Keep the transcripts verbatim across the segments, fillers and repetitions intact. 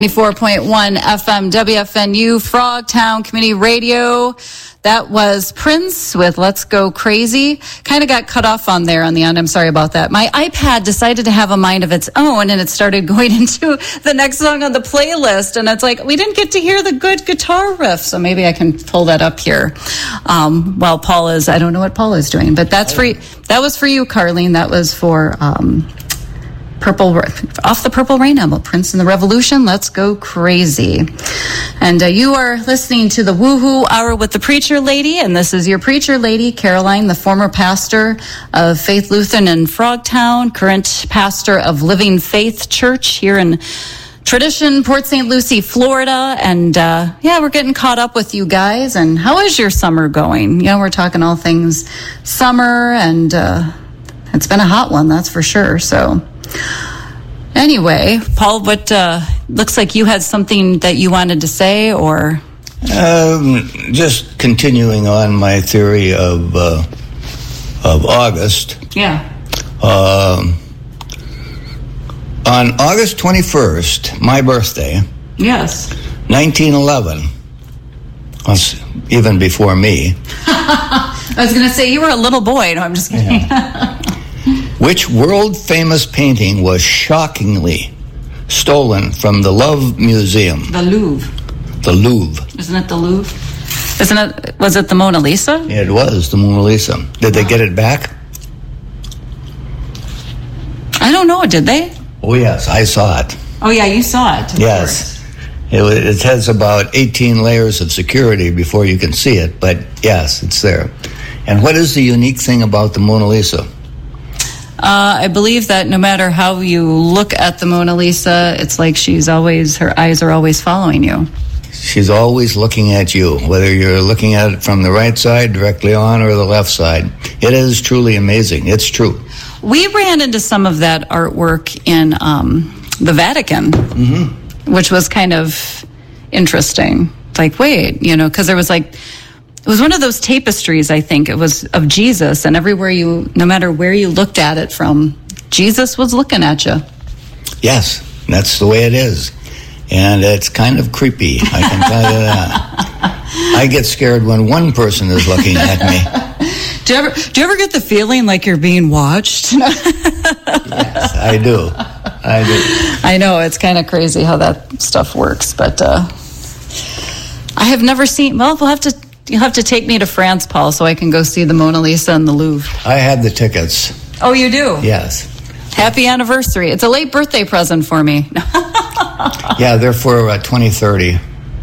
ninety-four point one F M W F N U, Frogtown Community Radio. That was Prince with Let's Go Crazy. Kind of got cut off on there on the end. I'm sorry about that. My iPad decided to have a mind of its own, and it started going into the next song on the playlist. And it's like, we didn't get to hear the good guitar riff. So maybe I can pull that up here um, while Paul is, I don't know what Paul is doing. But that's for, that was for you, Carlene. That was for... Um, Purple, off the Purple Rain album, Prince and the Revolution, Let's Go Crazy. And uh, you are listening to the Woohoo Hour with the Preacher Lady, and this is your Preacher Lady, Caroline, the former pastor of Faith Lutheran in Frogtown, current pastor of Living Faith Church here in Tradition, Port Saint Lucie, Florida. And uh, yeah, we're getting caught up with you guys. And how is your summer going? You know, we're talking all things summer, and uh, it's been a hot one, that's for sure. So... Anyway, Paul, what uh, looks like you had something that you wanted to say, or um, just continuing on my theory of uh, of August. Yeah. Um, on August twenty-first, my birthday. Yes. nineteen eleven. Even before me. I was going to say you were a little boy. No, I'm just kidding. Yeah. Which world-famous painting was shockingly stolen from the Louvre Museum? The Louvre. The Louvre. Isn't it the Louvre? Isn't it? Was it the Mona Lisa? It was the Mona Lisa. Did they get it back? I don't know. Did they? Oh, yes. I saw it. Oh, yeah. You saw it. Yes. It, it has about eighteen layers of security before you can see it, but yes, it's there. And what is the unique thing about the Mona Lisa? Uh, I believe that no matter how you look at the Mona Lisa, it's like she's always, her eyes are always following you. She's always looking at you, whether you're looking at it from the right side, directly on, or the left side. It is truly amazing. It's true. We ran into some of that artwork in um, the Vatican, mm-hmm. which was kind of interesting. Like, wait, you know, because there was like... It was one of those tapestries, I think. It was of Jesus, and everywhere you, no matter where you looked at it from, Jesus was looking at you. Yes, that's the way it is. And it's kind of creepy, I can tell you that. I get scared when one person is looking at me. Do you ever, do you ever get the feeling like you're being watched? Yes, I do. I do. I know, it's kind of crazy how that stuff works, but uh, I have never seen, well, we'll have to, you'll have to take me to France, Paul, so I can go see the Mona Lisa and the Louvre. I have the tickets. Oh, you do? Yes. Happy anniversary. It's a late birthday present for me. Yeah, they're for uh, twenty thirty.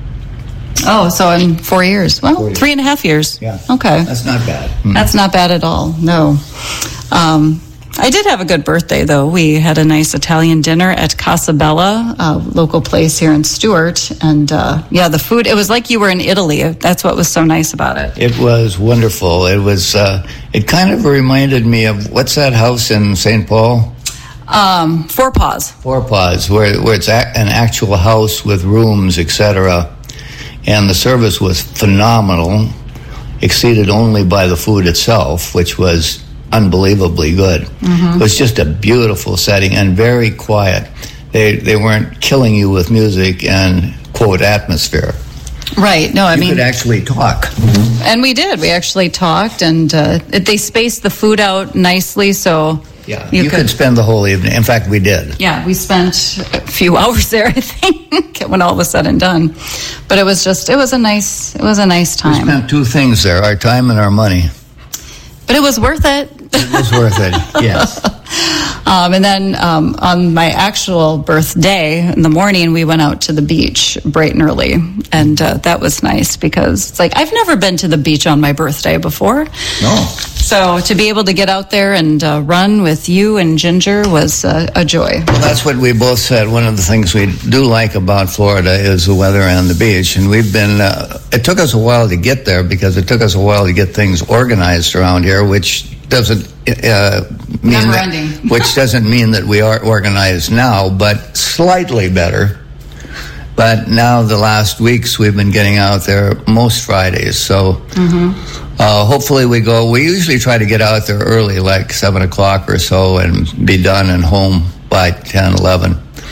Oh, so in four years. Well, four years. Three and a half years. Yeah. Okay. That's not bad. Mm. That's not bad at all. No. Um, I did have a good birthday, though. We had a nice Italian dinner at Casa Bella, a local place here in Stuart. And, uh, yeah, the food, it was like you were in Italy. That's what was so nice about it. It was wonderful. It was, uh, it kind of reminded me of, what's that house in Saint Paul? Um, Four Paws. Four Paws, where, where it's a, an actual house with rooms, et cetera. And the service was phenomenal, exceeded only by the food itself, which was unbelievably good. Mm-hmm. It was just a beautiful setting and very quiet. They they weren't killing you with music and, quote, atmosphere. Right. No, I you mean... You could actually talk. Mm-hmm. And we did. We actually talked, and uh, they spaced the food out nicely, so... Yeah, you, you could, could spend the whole evening. In fact, we did. Yeah, we spent a few hours there, I think, when all was said and done. But it was just, it was a nice, it was a nice time. We spent two things there, our time and our money. But it was worth it. It was worth it, yes. Um, and then um, on my actual birthday, in the morning, we went out to the beach bright and early. And uh, that was nice because it's like, I've never been to the beach on my birthday before. No. So to be able to get out there and uh, run with you and Ginger was uh, a joy. Well, that's what we both said. One of the things we do like about Florida is the weather and the beach. And we've been, uh, it took us a while to get there because it took us a while to get things organized around here, which doesn't uh, mean that, which doesn't mean that we are organized now, but slightly better. But now the last weeks we've been getting out there most Fridays, so mm-hmm. uh, hopefully we go. We usually try to get out there early, like seven o'clock or so, and be done and home by ten, eleven.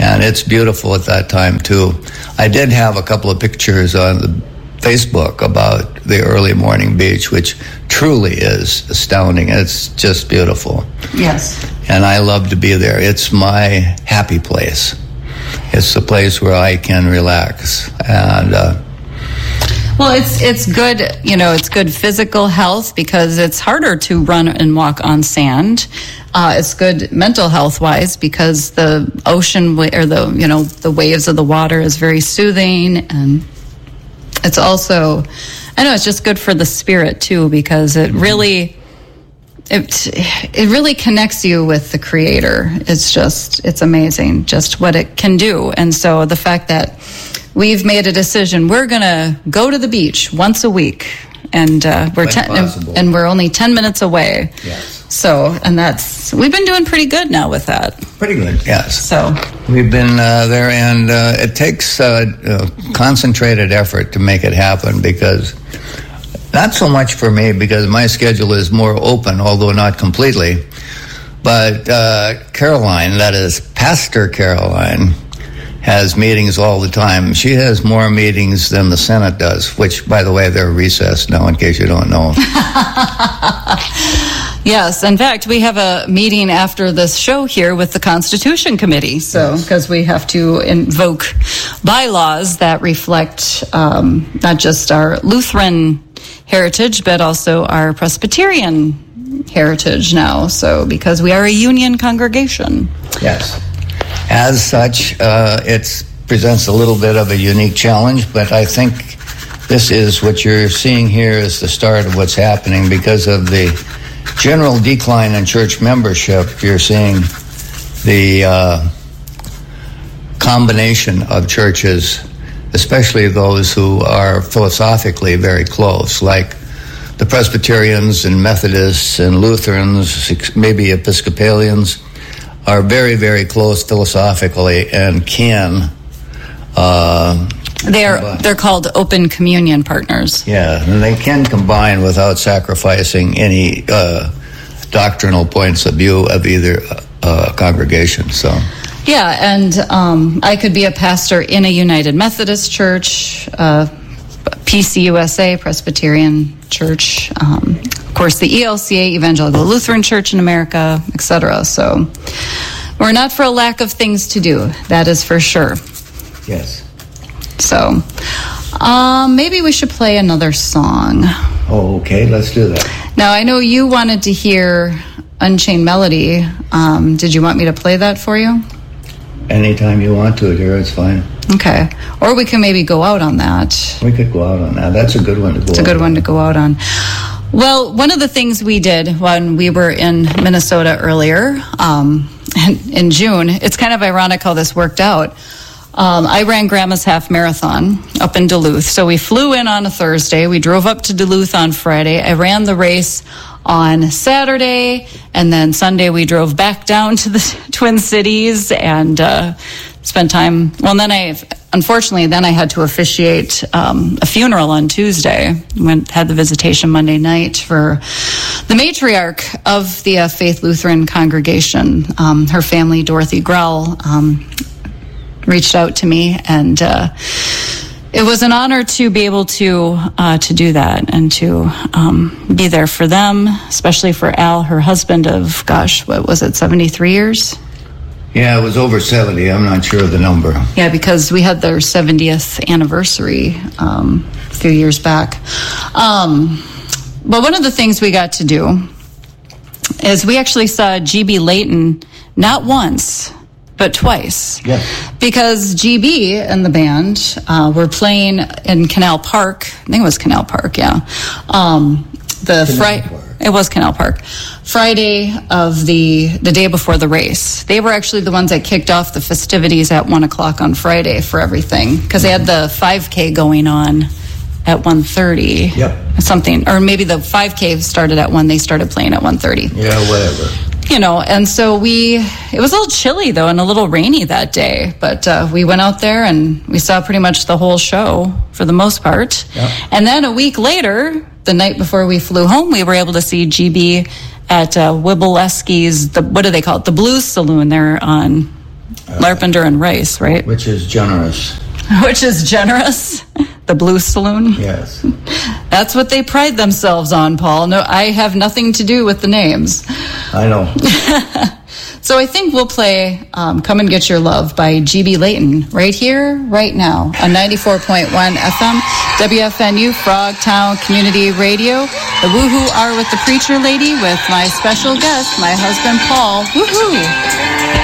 And it's beautiful at that time, too. I did have a couple of pictures on the Facebook about the early morning beach, which truly is astounding. It's just beautiful. Yes. And I love to be there. It's my happy place. It's the place where I can relax. And uh, well, it's it's good, you know, it's good physical health because it's harder to run and walk on sand. Uh, it's good mental health wise because the ocean wa- or the you know the waves of the water is very soothing, and it's also, I know it's just good for the spirit too because it really it it really connects you with the Creator. It's just it's amazing just what it can do, and so the fact that we've made a decision we're going to go to the beach once a week, and uh, we're ten, and, and we're only ten minutes away. Yes. So, and that's, we've been doing pretty good now with that. Pretty good, yes. So we've been uh, there, and uh, it takes uh, uh, concentrated effort to make it happen because, not so much for me because my schedule is more open, although not completely, but uh, Caroline, that is Pastor Caroline, has meetings all the time. She has more meetings than the Senate does, which, by the way, they're recessed now, in case you don't know. Yes, in fact, we have a meeting after this show here with the Constitution Committee, so because we have to invoke bylaws that reflect um, not just our Lutheran heritage, but also our Presbyterian heritage now, so because we are a union congregation. Yes. As such, uh, it presents a little bit of a unique challenge, but I think this is what you're seeing here is the start of what's happening because of the general decline in church membership. You're seeing the uh, combination of churches, especially those who are philosophically very close, like the Presbyterians and Methodists and Lutherans, maybe Episcopalians, are very, very close philosophically and can uh, They're combine. they're called open communion partners. Yeah, and they can combine without sacrificing any uh, doctrinal points of view of either uh, congregation. So, yeah, and um, I could be a pastor in a United Methodist Church, uh, P C U S A, Presbyterian Church, um, of course, the E L C A, Evangelical Lutheran Church in America, et cetera. So, we're not for a lack of things to do. That is for sure. yes. So, um, maybe we should play another song. Oh, okay, let's do that. Now, I know you wanted to hear Unchained Melody. Um, did you want me to play that for you? Anytime you want to, dear, it's fine. Okay. Or we can maybe go out on that. We could go out on that. That's a good one to go out on. It's a good one to go out on. Well, one of the things we did when we were in Minnesota earlier, um, in, in June, it's kind of ironic how this worked out. Um, I ran Grandma's Half Marathon up in Duluth. So we flew in on a Thursday. We drove up to Duluth on Friday. I ran the race on Saturday, and then Sunday we drove back down to the Twin Cities and uh, spent time. Well, and then I, unfortunately, then I had to officiate um, a funeral on Tuesday. Went had the visitation Monday night for the matriarch of the uh, Faith Lutheran congregation. Um, her family, Dorothy Grell, um, reached out to me, and uh, it was an honor to be able to uh, to do that and to um, be there for them, especially for Al, her husband of, gosh, what was it, seventy-three years? Yeah, it was over seventy. I'm not sure of the number. Yeah, because we had their seventieth anniversary um, a few years back. Um, but one of the things we got to do is we actually saw G B Layton not once, but twice. Yes. Because G B and the band uh, were playing in Canal Park. I think it was Canal Park, yeah. Um, the Friday. It was Canal Park. Friday of the the day before the race. They were actually the ones that kicked off the festivities at one o'clock on Friday for everything, because they had the five K going on at one thirty. Yep. Something, or maybe the five K started at one. They started playing at one thirty. Yeah, whatever. You know, and so we, it was a little chilly though and a little rainy that day, but uh, we went out there and we saw pretty much the whole show for the most part. Yep. And then a week later, the night before we flew home, we were able to see G B at uh, Wibbolesky's, the, what do they call it? The Blues Saloon there on Larpenter and Rice, right? Which is generous. Which is generous. The Blue Saloon. Yes. That's what they pride themselves on, Paul. No, I have nothing to do with the names. I know. So I think we'll play um, Come and Get Your Love by G B Layton right here, right now on ninety-four point one F M, W F N U, Frogtown Community Radio. The Woohoo are with the Preacher Lady with my special guest, my husband, Paul. Woohoo!